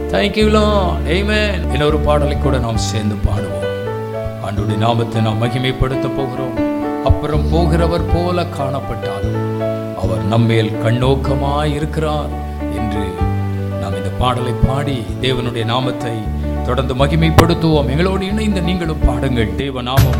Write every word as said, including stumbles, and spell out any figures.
Thank you Lord. Amen. இன்னொரு பாடலை கூட நாம் சேர்ந்து பாடுவோம். ஆண்டவருடைய நாமத்தை நாம் மகிமைப்படுத்த போகிறோம். அப்புறம் போகிறவர் போல காணப்பட்டாலும் அவர் நம்மேல் கண்ணோக்கமாய் இருக்கிறார் என்று நாம் இந்த பாடலை பாடி தேவனுடைய நாமத்தை தொடர்ந்து மகிமைப்படுத்துவோம். எங்களோடு இணைந்த நீங்களும் பாடுங்கள். தேவ நாமம்